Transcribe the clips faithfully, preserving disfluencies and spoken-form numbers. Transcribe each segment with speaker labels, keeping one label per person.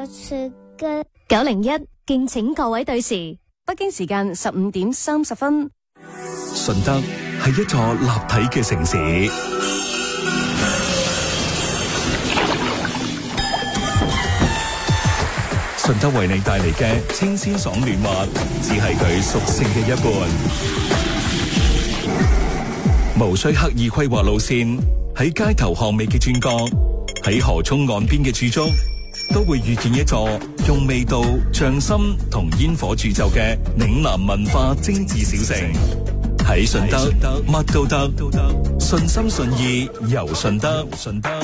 Speaker 1: 我食嘅
Speaker 2: 九零一敬請各位對時，
Speaker 3: 北京時間十五點三十分。
Speaker 4: 順德係一座立體嘅城市，順德為你帶嚟嘅清鮮爽嫩滑，只係佢屬性嘅一半。無需刻意規劃路線，喺街頭巷尾嘅轉角，喺河涌岸邊嘅駐足，都會遇見一座用味道、匠心同煙火鑄就嘅嶺南文化精緻小城。喺順德，乜都得，順心順意遊順德。順德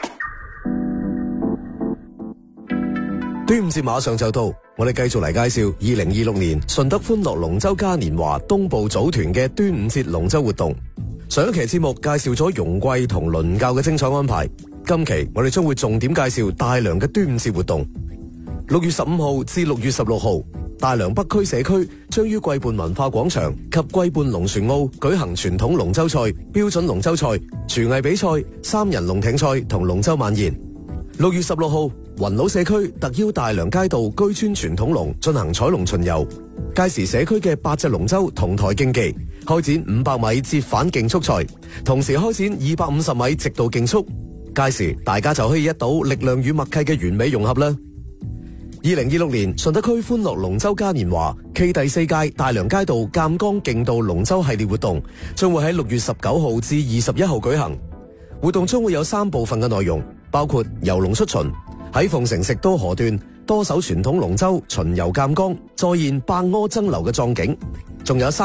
Speaker 5: 端午節馬上就到，我哋繼續嚟介紹二零二六年順德歡樂龍舟嘉年華東部組團嘅端午節龍舟活動。上一期節目介紹咗容桂同倫教嘅精彩安排，今期我哋將會重點介紹大良嘅端午節活動。六月十五號至六月十六號，大良北區社區將於桂畔文化廣場及桂畔龍船澳舉行傳統龍舟賽、標準龍舟賽、廚藝比賽、三人龍艇賽同龍舟晚宴。六月十六號，雲佬社區特邀大良街道居村傳統龍進行彩龍巡遊，屆時社區嘅八隻龍舟同台競技，開展五百米折返競速賽，同時開展二百五十米直道競速，屆時大家就可以一睹力量與默契嘅完美融合啦。二零二六年順德區歡樂龍舟嘉年華暨第四屆大良街道鑑江競渡龍舟系列活動將會喺六月十九號至二十一號舉行。活動將會有三部分嘅內容，包括遊龍出巡，喺鳳城食都河段多艘傳統龍舟巡遊鑑江，再現百舸爭流嘅壯景，仲有三